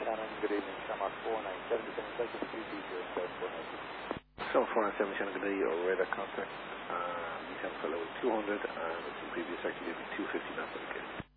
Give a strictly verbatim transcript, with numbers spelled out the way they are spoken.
Shannon, good evening, Shamrock four nine seven, descending cycle three two zero seven four nine six. seven four nine seven, Shannon, good day, your radar contact, uh, details for level two hundred, and it's the previous activity two fifty knots indicated.